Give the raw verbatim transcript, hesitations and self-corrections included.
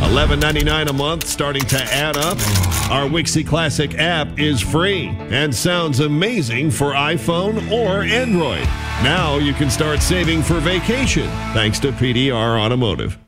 eleven ninety-nine a month, starting to add up. Our Wixie Classic app is free and sounds amazing for iPhone or Android. Now you can start saving for vacation thanks to P D R Automotive.